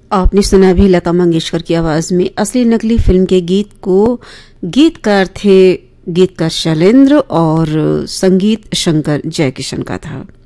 आपने सुना भी लता मंगेशकर की आवाज में असली नकली फिल्म के गीत को। गीतकार थे गीतकार शैलेंद्र और संगीत शंकर जयकिशन का था।